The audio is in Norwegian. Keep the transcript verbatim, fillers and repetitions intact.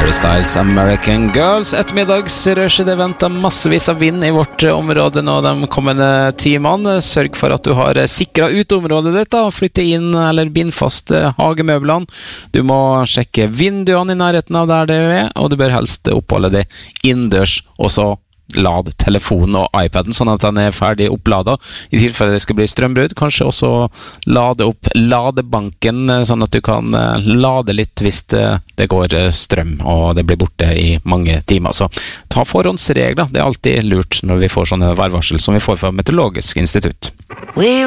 Harry Styles, American Girls. Ettermiddagsrørsje, det venter massevis av vind i vårt område nå de kommende timene. Sørg for at du har sikret ut området ditt da, og flytte inn eller bind fast hagemøblene. Du må sjekke vinduene i nærheten av der det er, og du bør helst oppholde det innendørs, og så lad telefonen og iPaden sånn at den er ferdig oppladet i tilfelle det skal bli strømbrudd. Kanskje også lade opp ladebanken sånn at du kan lade litt hvis det går strøm og det blir borte i mange timer. Så ta forhåndsregler, det er alltid lurt når vi får sånne værvarsel som vi får fra Meteorologisk institutt. We